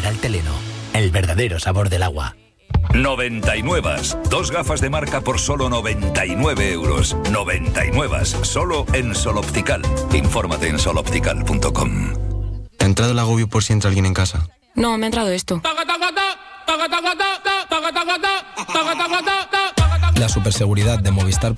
Optical Teleno, el verdadero sabor del agua. 99. 2 gafas de marca por solo 99 euros. 99. Solo en Sol Optical. Infórmate en soloptical.com. ¿Te ha entrado el agobio por si entra alguien en casa? No, me ha entrado esto. La superseguridad de Movistar